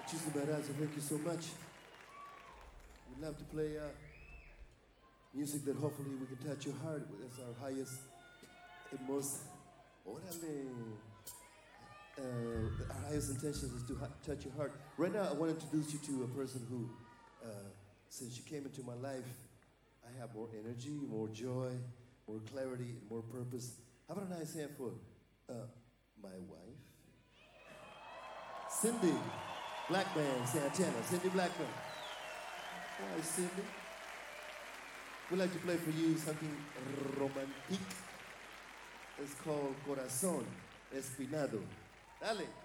Muchísimas gracias. Thank you so much. We'd love to play music that hopefully we can touch your heart. That's our highest and most. Órale. Our highest intention is to touch your heart. Right now, I want to introduce you to a person who, since she came into my life, I have more energy, more joy, more clarity, and more purpose. How about a nice hand for my wife? Cindy Blackman Santana. Cindy Blackman. Hi, Cindy. We'd like to play for you something romantic. It's called Corazón Espinado. Dale.